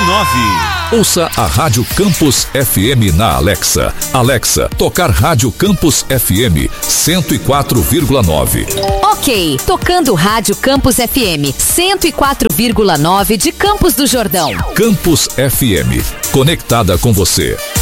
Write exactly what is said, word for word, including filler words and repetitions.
nove. Ouça a Rádio Campus F M na Alexa. Alexa, tocar Rádio Campus F M cento e quatro vírgula nove. Ok, tocando Rádio Campus F M cento e quatro vírgula nove de Campos do Jordão. Campus F M, conectada com você.